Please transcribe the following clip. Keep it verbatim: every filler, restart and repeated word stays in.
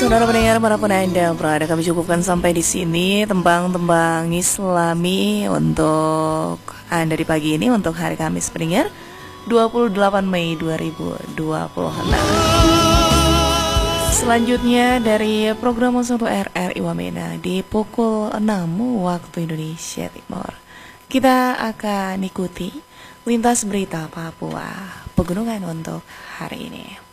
Saudara pendengar manapun Anda berada, kami cukupkan sampai di sini tembang-tembang Islami untuk Anda di pagi ini, untuk hari Kamis pendengar dua puluh delapan Mei dua ribu dua puluh enam. Selanjutnya dari program satu R R I Wamena di pukul enam waktu Indonesia Timur, kita akan ikuti lintas berita Papua Pegunungan untuk hari ini.